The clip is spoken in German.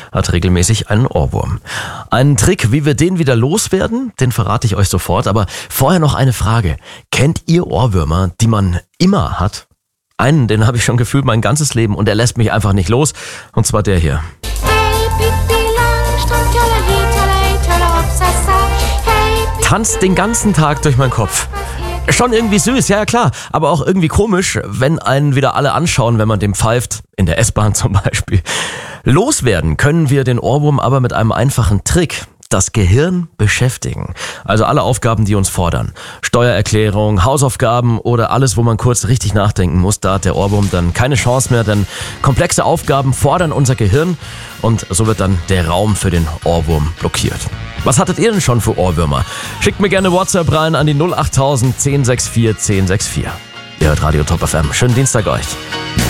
hat regelmäßig einen Ohrwurm. Einen Trick, wie wir den wieder loswerden, den verrate ich euch sofort. Aber vorher noch eine Frage. Kennt ihr Ohrwürmer, die man immer hat? Einen, den habe ich schon gefühlt mein ganzes Leben und der lässt mich einfach nicht los. Und zwar der hier. Tanzt den ganzen Tag durch meinen Kopf. Schon irgendwie süß, ja klar, aber auch irgendwie komisch, wenn einen wieder alle anschauen, wenn man dem pfeift, in der S-Bahn zum Beispiel. Loswerden können wir den Ohrwurm aber mit einem einfachen Trick. Das Gehirn beschäftigen. Also alle Aufgaben, die uns fordern. Steuererklärung, Hausaufgaben oder alles, wo man kurz richtig nachdenken muss. Da hat der Ohrwurm dann keine Chance mehr, denn komplexe Aufgaben fordern unser Gehirn und so wird dann der Raum für den Ohrwurm blockiert. Was hattet ihr denn schon für Ohrwürmer? Schickt mir gerne WhatsApp rein an die 08000 1064 1064. Ihr hört Radio Top FM. Schönen Dienstag euch.